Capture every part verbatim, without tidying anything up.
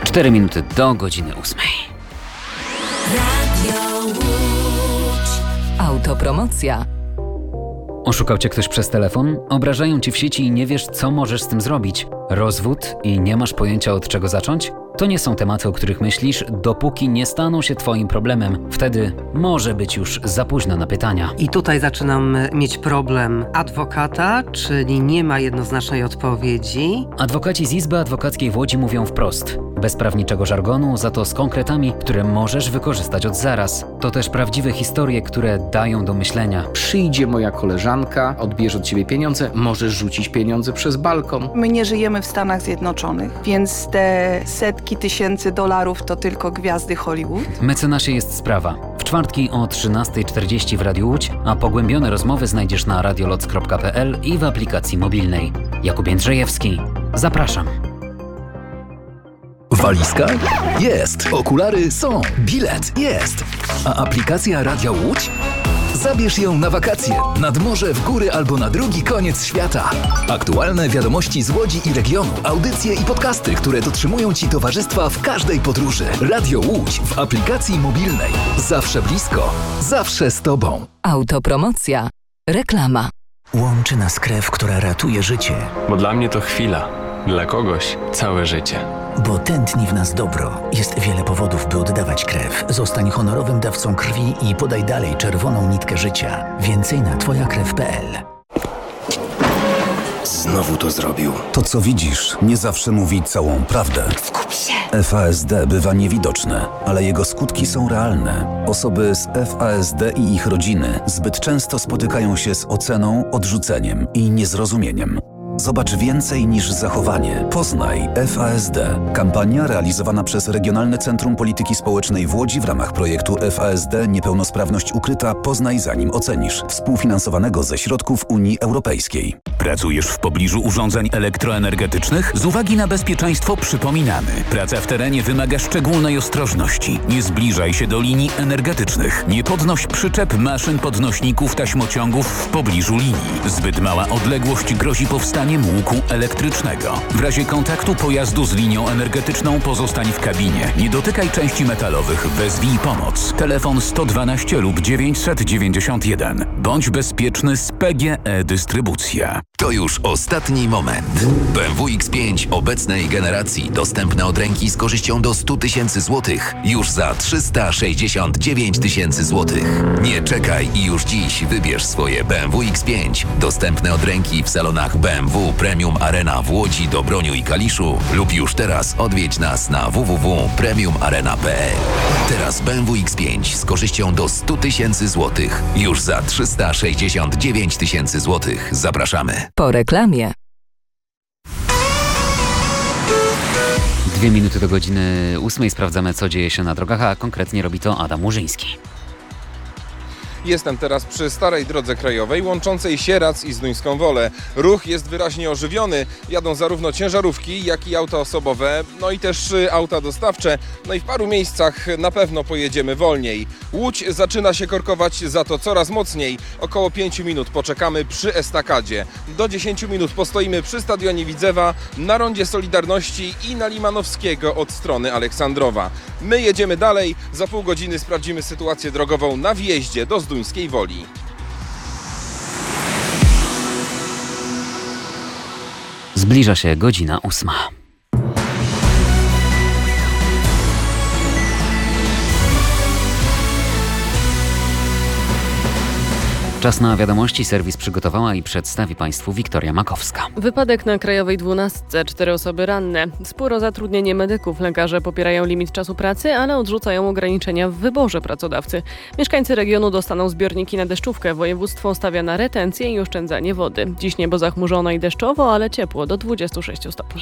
Cztery minuty do godziny ósmej. Autopromocja. Oszukał cię ktoś przez telefon? Obrażają cię w sieci i nie wiesz, co możesz z tym zrobić? Rozwód i nie masz pojęcia, od czego zacząć? To nie są tematy, o których myślisz, dopóki nie staną się twoim problemem. Wtedy może być już za późno na pytania. I tutaj zaczynam mieć problem adwokata, czyli nie ma jednoznacznej odpowiedzi. Adwokaci z Izby Adwokackiej w Łodzi mówią wprost. Bez prawniczego żargonu, za to z konkretami, które możesz wykorzystać od zaraz. To też prawdziwe historie, które dają do myślenia. Przyjdzie moja koleżanka, odbierze od ciebie pieniądze, możesz rzucić pieniądze przez balkon. My nie żyjemy w Stanach Zjednoczonych, więc te setki tysięcy dolarów to tylko gwiazdy Hollywood. Mecenasie jest sprawa. W czwartki o trzynasta czterdzieści w Radiu Łódź, a pogłębione rozmowy znajdziesz na radioloc kropka p l i w aplikacji mobilnej. Jakub Jędrzejewski. Zapraszam. Walizka? Jest. Okulary są. Bilet? Jest. A aplikacja Radia Łódź? Zabierz ją na wakacje, nad morze, w góry albo na drugi koniec świata. Aktualne wiadomości z Łodzi i regionu, audycje i podcasty, które dotrzymują Ci towarzystwa w każdej podróży. Radio Łódź w aplikacji mobilnej. Zawsze blisko, zawsze z Tobą. Autopromocja. Reklama. Łączy nas krew, która ratuje życie. Bo dla mnie to chwila, dla kogoś całe życie. Bo tętni w nas dobro. Jest wiele powodów, by oddawać krew. Zostań honorowym dawcą krwi i podaj dalej czerwoną nitkę życia. Więcej na twoja krew kropka p l. Znowu to zrobił. To, co widzisz, nie zawsze mówi całą prawdę. Skup się! F A S D bywa niewidoczne, ale jego skutki są realne. Osoby z F A S D i ich rodziny zbyt często spotykają się z oceną, odrzuceniem i niezrozumieniem. Zobacz więcej niż zachowanie. Poznaj F A S D. Kampania realizowana przez Regionalne Centrum Polityki Społecznej w Łodzi w ramach projektu F A S D Niepełnosprawność ukryta. Poznaj zanim ocenisz. Współfinansowanego ze środków Unii Europejskiej. Pracujesz w pobliżu urządzeń elektroenergetycznych? Z uwagi na bezpieczeństwo przypominamy. Praca w terenie wymaga szczególnej ostrożności. Nie zbliżaj się do linii energetycznych. Nie podnoś przyczep, maszyn, podnośników, taśmociągów w pobliżu linii. Zbyt mała odległość grozi powstaniem łuku elektrycznego. W razie kontaktu pojazdu z linią energetyczną pozostań w kabinie. Nie dotykaj części metalowych. Wezwij pomoc. Telefon sto dwanaście lub dziewięćset dziewięćdziesiąt jeden. Bądź bezpieczny z P G E Dystrybucja. To już ostatni moment. B M W X pięć obecnej generacji dostępne od ręki z korzyścią do sto tysięcy złotych już za trzysta sześćdziesiąt dziewięć tysięcy złotych. Nie czekaj i już dziś wybierz swoje B M W X pięć dostępne od ręki w salonach B M W Premium Arena w Łodzi, Dobroniu i Kaliszu lub już teraz odwiedź nas na w w w kropka premium arena kropka p l. Teraz B M W X pięć z korzyścią do sto tysięcy złotych już za trzysta sześćdziesiąt dziewięć tysięcy złotych. Zapraszamy. Po reklamie. Dwie minuty do godziny ósmej. Sprawdzamy, co dzieje się na drogach, a konkretnie robi to Adam Murzyński. Jestem teraz przy starej drodze krajowej łączącej Sieradz i Zduńską Wolę. Ruch jest wyraźnie ożywiony. Jadą zarówno ciężarówki, jak i auta osobowe, no i też auta dostawcze. No i w paru miejscach na pewno pojedziemy wolniej. Łódź zaczyna się korkować za to coraz mocniej. Około pięciu minut poczekamy przy estakadzie. Do dziesięciu minut postoimy przy stadionie Widzewa, na rondzie Solidarności i na Limanowskiego od strony Aleksandrowa. My jedziemy dalej. Za pół godziny sprawdzimy sytuację drogową na wjeździe do Zduńskiej Woli. Zbliża się godzina ósma. Czas na wiadomości. Serwis przygotowała i przedstawi Państwu Wiktoria Makowska. Wypadek na Krajowej dwunastce. Cztery osoby ranne. Spór o zatrudnienie medyków. Lekarze popierają limit czasu pracy, ale odrzucają ograniczenia w wyborze pracodawcy. Mieszkańcy regionu dostaną zbiorniki na deszczówkę. Województwo stawia na retencję i oszczędzanie wody. Dziś niebo zachmurzone i deszczowo, ale ciepło do dwudziestu sześciu stopni.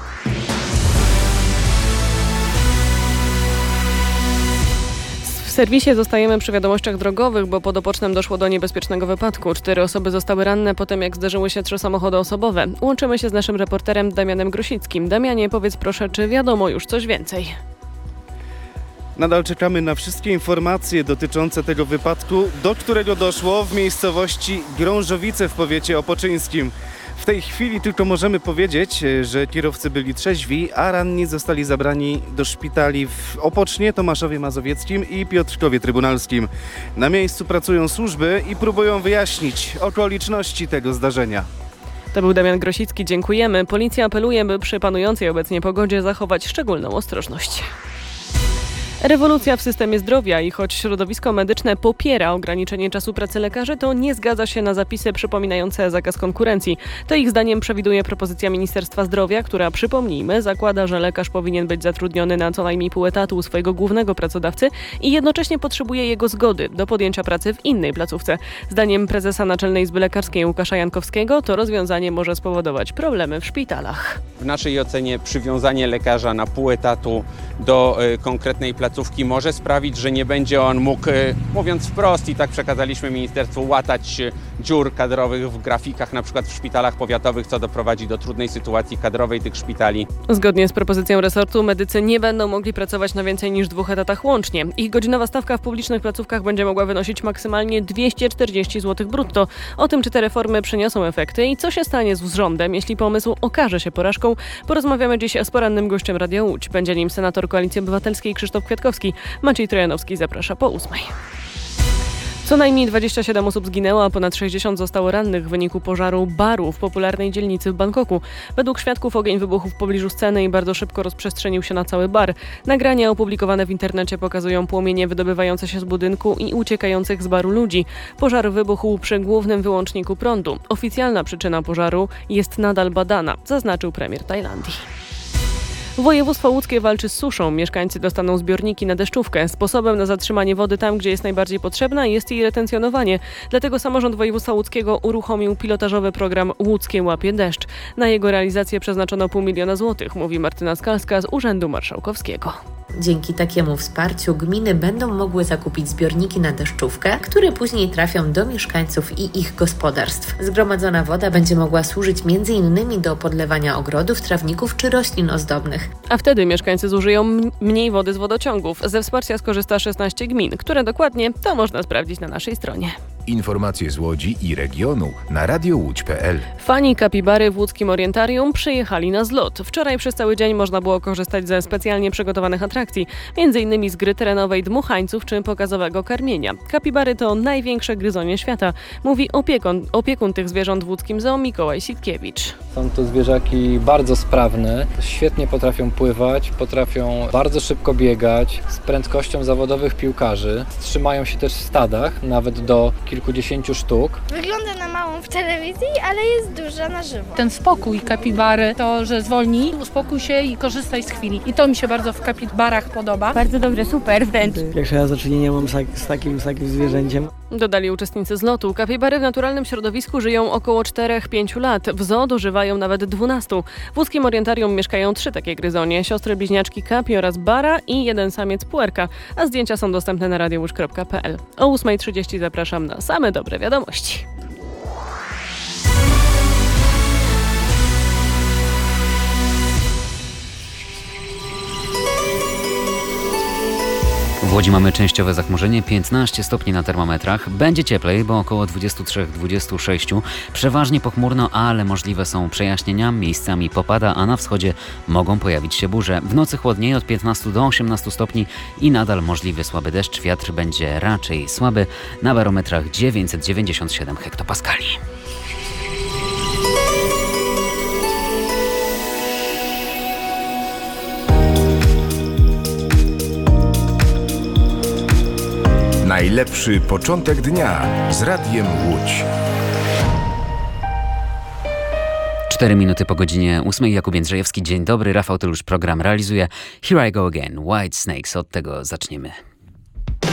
W serwisie zostajemy przy wiadomościach drogowych, bo pod Opocznem doszło do niebezpiecznego wypadku. Cztery osoby zostały ranne po tym, jak zderzyły się trzy samochody osobowe. Łączymy się z naszym reporterem Damianem Grosickim. Damianie, powiedz proszę, czy wiadomo już coś więcej? Nadal czekamy na wszystkie informacje dotyczące tego wypadku, do którego doszło w miejscowości Grążowice w powiecie opoczyńskim. W tej chwili tylko możemy powiedzieć, że kierowcy byli trzeźwi, a ranni zostali zabrani do szpitali w Opocznie, Tomaszowie Mazowieckim i Piotrkowie Trybunalskim. Na miejscu pracują służby i próbują wyjaśnić okoliczności tego zdarzenia. To był Damian Grosicki, dziękujemy. Policja apeluje, by przy panującej obecnie pogodzie zachować szczególną ostrożność. Rewolucja w systemie zdrowia i choć środowisko medyczne popiera ograniczenie czasu pracy lekarzy, to nie zgadza się na zapisy przypominające zakaz konkurencji. To ich zdaniem przewiduje propozycja Ministerstwa Zdrowia, która, przypomnijmy, zakłada, że lekarz powinien być zatrudniony na co najmniej pół etatu u swojego głównego pracodawcy i jednocześnie potrzebuje jego zgody do podjęcia pracy w innej placówce. Zdaniem prezesa Naczelnej Izby Lekarskiej Łukasza Jankowskiego to rozwiązanie może spowodować problemy w szpitalach. W naszej ocenie przywiązanie lekarza na pół etatu do y, konkretnej placówki może sprawić, że nie będzie on mógł, y, mówiąc wprost, i tak przekazaliśmy ministerstwu, łatać y, dziur kadrowych w grafikach, na przykład w szpitalach powiatowych, co doprowadzi do trudnej sytuacji kadrowej tych szpitali. Zgodnie z propozycją resortu medycy nie będą mogli pracować na więcej niż dwóch etatach łącznie. Ich godzinowa stawka w publicznych placówkach będzie mogła wynosić maksymalnie dwieście czterdzieści złotych brutto. O tym, czy te reformy przyniosą efekty i co się stanie z rządem, jeśli pomysł okaże się porażką, porozmawiamy dziś z porannym gościem Radia Łódź. Będzie nim senator Koalicji Obywatelskiej Krzysztof Kwiatkowski. Maciej Trojanowski zaprasza po ósmej. Co najmniej dwadzieścia siedem osób zginęło, a ponad sześćdziesiąt zostało rannych w wyniku pożaru baru w popularnej dzielnicy w Bangkoku. Według świadków ogień wybuchł w pobliżu sceny i bardzo szybko rozprzestrzenił się na cały bar. Nagrania opublikowane w internecie pokazują płomienie wydobywające się z budynku i uciekających z baru ludzi. Pożar wybuchł przy głównym wyłączniku prądu. Oficjalna przyczyna pożaru jest nadal badana, zaznaczył premier Tajlandii. Województwo łódzkie walczy z suszą. Mieszkańcy dostaną zbiorniki na deszczówkę. Sposobem na zatrzymanie wody tam, gdzie jest najbardziej potrzebna, jest jej retencjonowanie. Dlatego samorząd województwa łódzkiego uruchomił pilotażowy program Łódzkie łapie deszcz. Na jego realizację przeznaczono pół miliona złotych, mówi Martyna Skalska z Urzędu Marszałkowskiego. Dzięki takiemu wsparciu gminy będą mogły zakupić zbiorniki na deszczówkę, które później trafią do mieszkańców i ich gospodarstw. Zgromadzona woda będzie mogła służyć między innymi do podlewania ogrodów, trawników czy roślin ozdobnych. A wtedy mieszkańcy zużyją m- mniej wody z wodociągów. Ze wsparcia skorzysta szesnaście gmin, które dokładnie to można sprawdzić na naszej stronie. Informacje z Łodzi i regionu na radio łódź kropka pe el. Fani kapibary w łódzkim orientarium przyjechali na zlot. Wczoraj przez cały dzień można było korzystać ze specjalnie przygotowanych atrakcji, między innymi z gry terenowej dmuchańców czy pokazowego karmienia. Kapibary to największe gryzonie świata, mówi opiekun, opiekun tych zwierząt w łódzkim zoo Mikołaj Sitkiewicz. Są to zwierzaki bardzo sprawne, świetnie potrafią pływać, potrafią bardzo szybko biegać, z prędkością zawodowych piłkarzy. Trzymają się też w stadach, nawet do kilkudziesięciu sztuk. Wygląda na małą w telewizji, ale jest duża na żywo. Ten spokój kapibary, to, że zwolni, uspokój się i korzystaj z chwili. I to mi się bardzo w kapibarach podoba. Bardzo dobre, super wręcz. Pierwszy raz do czynienia mam z takim, z takim zwierzęciem. Dodali uczestnicy zlotu. Kapibary w naturalnym środowisku żyją około cztery do pięciu lat. W zoo dożywają nawet dwunastu. W łódzkim orientarium mieszkają trzy takie gryzonie. Siostry bliźniaczki Kapi oraz Bara i jeden samiec Puerka. A zdjęcia są dostępne na radio łódź kropka pe el. O ósma trzydzieści zapraszam na same dobre wiadomości. W Łodzi mamy częściowe zachmurzenie, piętnaście stopni na termometrach. Będzie cieplej, bo około dwadzieścia trzy do dwudziestu sześciu. Przeważnie pochmurno, ale możliwe są przejaśnienia. Miejscami popada, a na wschodzie mogą pojawić się burze. W nocy chłodniej od piętnastu do osiemnastu stopni i nadal możliwy słaby deszcz. Wiatr będzie raczej słaby. Na barometrach dziewięćset dziewięćdziesiąt siedem hektopaskali. Najlepszy początek dnia z Radiem Łódź. Cztery minuty po godzinie ósmej. Jakub Jędrzejewski. Dzień dobry. Rafał Tylusz program realizuje. Here I Go Again. White Snakes. Od tego zaczniemy.